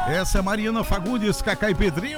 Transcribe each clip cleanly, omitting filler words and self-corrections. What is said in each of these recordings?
Essa é Mariana Fagundes, Cacá e Pedrinho.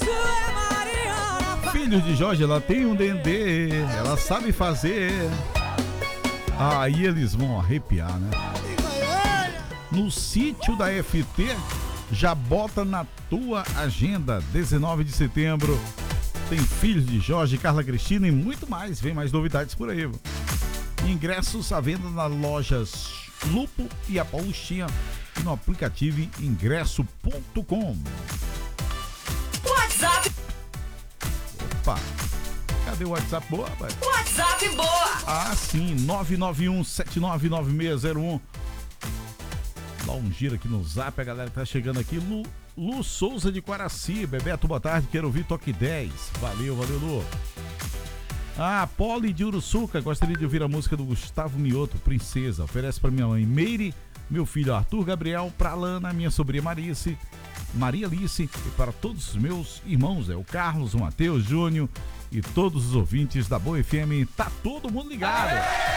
Filho de Jorge, ela tem um dendê, ela sabe fazer. Aí eles vão arrepiar, né? No sítio da FT, já bota na tua agenda. 19 de setembro tem Filhos de Jorge, Carla Cristina e muito mais. Vem mais novidades por aí. Ingressos à venda nas lojas Lupo e a Paulistinha e no aplicativo ingresso.com. WhatsApp. Opa, cadê o WhatsApp? Boa, pai? WhatsApp boa. Ah, sim, 991799601. Dá um giro aqui no Zap, a galera que tá chegando aqui. Lu Souza de Quaraci. Bebeto, boa tarde, quero ouvir Toque 10. Valeu, Lu. Ah, Poli de Uruçuca, gostaria de ouvir a música do Gustavo Mioto, Princesa. Oferece pra minha mãe Meire, meu filho Arthur Gabriel, pra Lana, minha sobrinha Maria Alice e para todos os meus irmãos, o Carlos, o Matheus, Júnior e todos os ouvintes da Boa FM. Tá todo mundo ligado.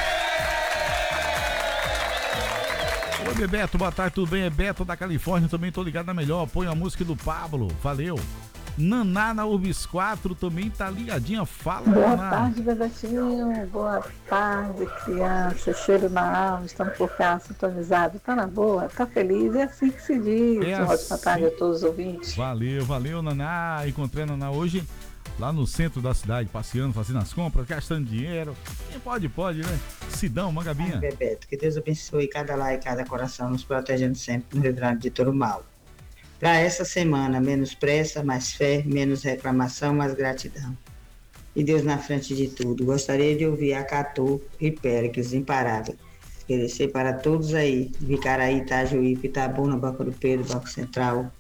Oi, Bebeto, boa tarde, tudo bem? É Beto da Califórnia, também tô ligado na melhor. Põe a música do Pablo, valeu. Naná na Urbis 4 também tá ligadinha, fala. Boa Naná. tarde, Bebetinho, boa tarde, criança, cheiro na alma, estamos por cá, sintonizado, tá na boa, tá feliz, é assim que se diz. Ótima assim. tarde a todos os ouvintes. Valeu, Naná. Encontrei a Naná hoje lá no centro da cidade, passeando, fazendo as compras, gastando dinheiro. Quem pode, né? Sidão, Mangabinha. Ai, Bebeto, que Deus abençoe cada lar e cada coração, nos protegendo sempre, nos livrando de todo mal. Para essa semana, menos pressa, mais fé, menos reclamação, mais gratidão. E Deus na frente de tudo. Gostaria de ouvir a Catu e Péricles, imparável. Oferecer para todos aí, Vicaraí, Itajuí, Pitabuna, Banco do Pedro, Banco Central,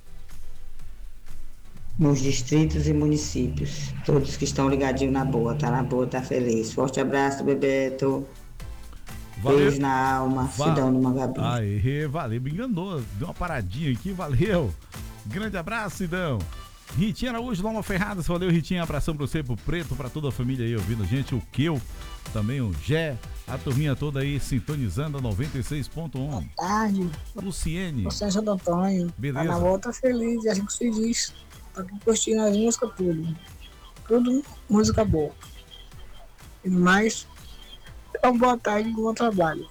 nos distritos e municípios. Todos que estão ligadinhos na boa, tá feliz. Forte abraço, Bebeto. Valeu. Beijo na alma, Sidão do Mangabi. Aê, valeu, me enganou, deu uma paradinha aqui, valeu. Grande abraço, Sidão. Ritinha Araújo, Loma Ferradas, valeu, Ritinha, abração pra você, pro Preto, pra toda a família aí ouvindo a gente, o Keu, também o Gé, a turminha toda aí sintonizando a 96.1. Boa tarde. Luciene. Você é Santo Antônio. Beleza. Tá na volta feliz, e a gente feliz. Tá aqui curtindo as músicas, tudo música boa. E mais, então, boa tarde e bom trabalho.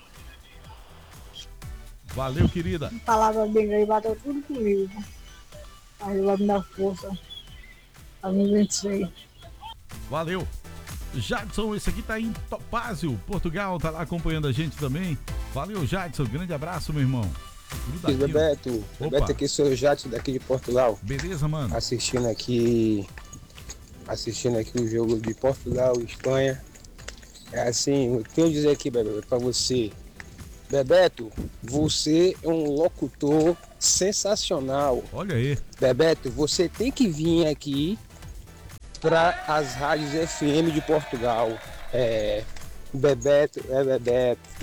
Valeu, querida. Palavra bem aí, bateu tudo comigo. Aí vai me dar força pra me vencer. Valeu. Jadson, esse aqui tá em Topázio, Portugal, tá lá acompanhando a gente também. Valeu, Jadson, grande abraço, meu irmão. Bebeto, aqui, sou o Jadson daqui de Portugal. Beleza, mano. Assistindo aqui o jogo de Portugal e Espanha. É assim, eu tenho a dizer aqui, Bebeto, pra você. Bebeto, você é um locutor sensacional. Olha aí. Bebeto, você tem que vir aqui para as rádios FM de Portugal. Bebeto,